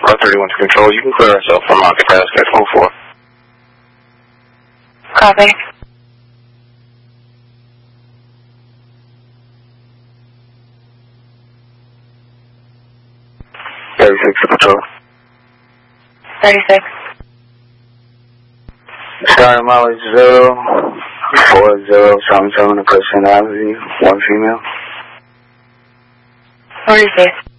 Car 31 to control. You can clear yourself from market task at 4. Copy. To patrol. 36. Starting mileage 04077 to Crescent Avenue, 1 female. 46.